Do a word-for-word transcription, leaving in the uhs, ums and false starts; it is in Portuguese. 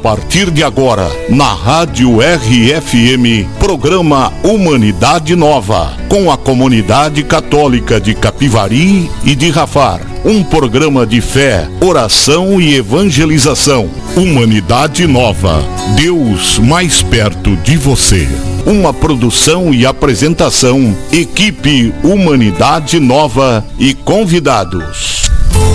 partir de agora, na Rádio R F M, programa Humanidade Nova, com a comunidade católica de Capivari e de Rafar. Um programa de fé, oração e evangelização. Humanidade Nova, Deus mais perto de você. Uma produção e apresentação, equipe Humanidade Nova e convidados.